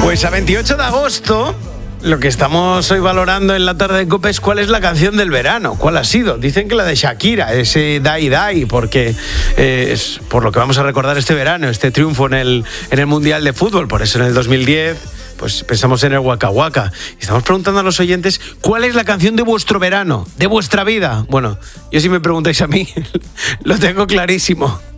Pues a 28 de agosto, lo que estamos hoy valorando en la tarde de COPE es cuál es la canción del verano. ¿Cuál ha sido? Dicen que la de Shakira, ese Dai Dai, porque es por lo que vamos a recordar este verano, este triunfo en el Mundial de Fútbol. Por eso en el 2010... pues pensamos en el Waka Waka. Estamos preguntando a los oyentes cuál es la canción de vuestro verano, de vuestra vida. Bueno, yo si me preguntáis a mí, lo tengo clarísimo.